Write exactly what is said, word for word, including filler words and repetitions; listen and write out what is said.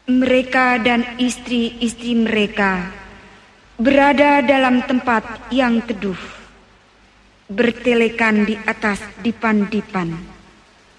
Mereka dan istri-istri mereka berada dalam tempat yang teduh, bertelekan di atas dipan-dipan.